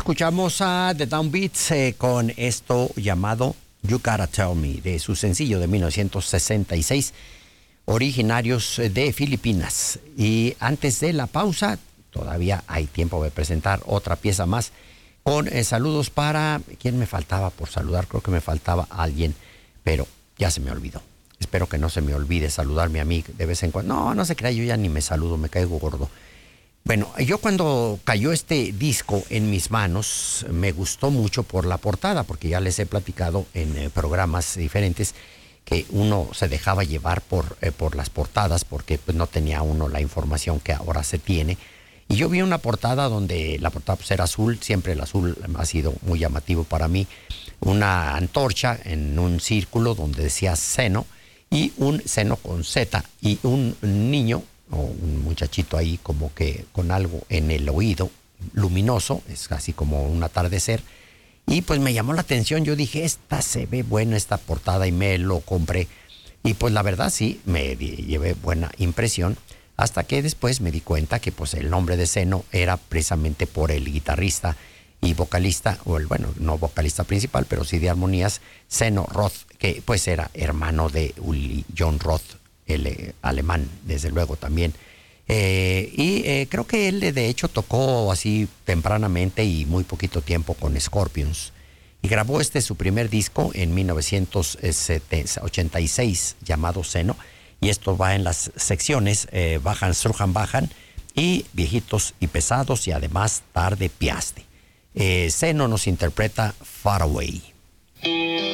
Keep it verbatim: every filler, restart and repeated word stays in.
escuchamos a The Downbeats eh, con esto llamado You Gotta Tell Me, de su sencillo de mil novecientos sesenta y seis, originarios de Filipinas. Y antes de la pausa, todavía hay tiempo de presentar otra pieza más con eh, saludos para... ¿Quién me faltaba por saludar? Creo que me faltaba alguien, pero ya se me olvidó. Espero que no se me olvide saludarme a mí de vez en cuando. No, no se crea, yo ya ni me saludo, me caigo gordo. Bueno, yo cuando cayó este disco en mis manos, me gustó mucho por la portada, porque ya les he platicado en eh, programas diferentes que uno se dejaba llevar por, eh, por las portadas, porque pues, no tenía uno la información que ahora se tiene. Y yo vi una portada donde la portada pues, era azul, siempre el azul ha sido muy llamativo para mí, una antorcha en un círculo donde decía seno, y un seno con Z, y un niño o un muchachito ahí como que con algo en el oído luminoso, es casi como un atardecer, y pues me llamó la atención. Yo dije, esta se ve buena esta portada, y me lo compré, y pues la verdad sí, me llevé buena impresión, hasta que después me di cuenta que pues el nombre de Seno era precisamente por el guitarrista y vocalista, o el, bueno, no vocalista principal, pero sí de armonías, Seno Roth, que pues era hermano de Uli John Roth, el eh, alemán, desde luego también. Eh, y eh, creo que él de hecho tocó así tempranamente y muy poquito tiempo con Scorpions. Y grabó este su primer disco en mil novecientos ochenta y seis llamado Seno. Y esto va en las secciones eh, Bajan, Strujan, Bajan y Viejitos y Pesados y además Tarde Piaste. Eh, Seno nos interpreta Far Away.